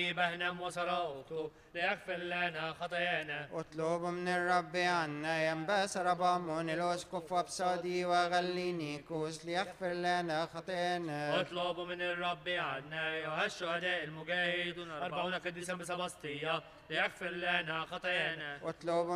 أبي بهنم وصرفت ليغفر لنا خطايانا. اطلب من الرب عنا ينباس ربامون الأسقف وابصادي وغلينيكوس ليغفر لنا خطايانا. اطلب من الرب عنا أيها الشهداء المجاهدون 40 قديسا بسبسطية ليغفر لنا خطايانا. اطلب